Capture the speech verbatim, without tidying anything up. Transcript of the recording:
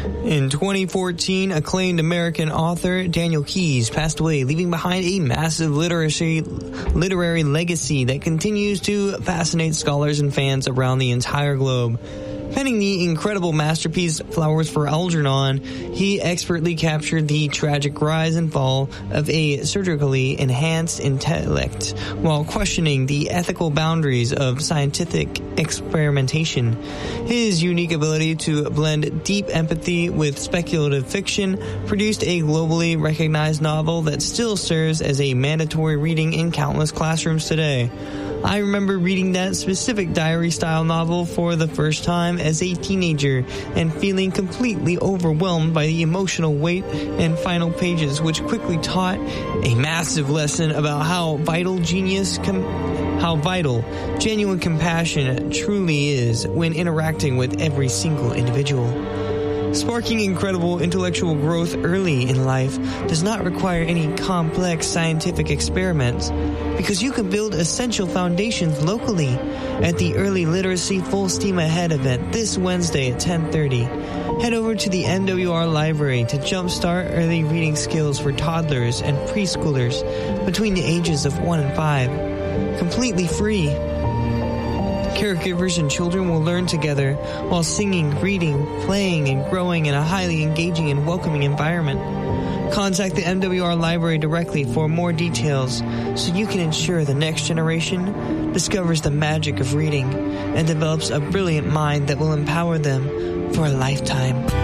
In twenty fourteen, acclaimed American author Daniel Keyes passed away, leaving behind a massive literacy, literary legacy that continues to fascinate scholars and fans around the entire globe. Penning the incredible masterpiece Flowers for Algernon, he expertly captured the tragic rise and fall of a surgically enhanced intellect while questioning the ethical boundaries of scientific experimentation. His unique ability to blend deep empathy with speculative fiction produced a globally recognized novel that still serves as a mandatory reading in countless classrooms today. I remember reading that specific diary-style novel for the first time as a teenager and feeling completely overwhelmed by the emotional weight and final pages, which quickly taught a massive lesson about how vital genius, com- how vital genuine compassion truly is when interacting with every single individual. Sparking incredible intellectual growth early in life does not require any complex scientific experiments, because you can build essential foundations locally at the Early Literacy Full Steam Ahead event this Wednesday at ten thirty. Head over to the M W R library to jumpstart early reading skills for toddlers and preschoolers between the ages of one and five. Completely free. Caregivers and children will learn together while singing, reading, playing, and growing in a highly engaging and welcoming environment. Contact the M W R Library directly for more details so you can ensure the next generation discovers the magic of reading and develops a brilliant mind that will empower them for a lifetime.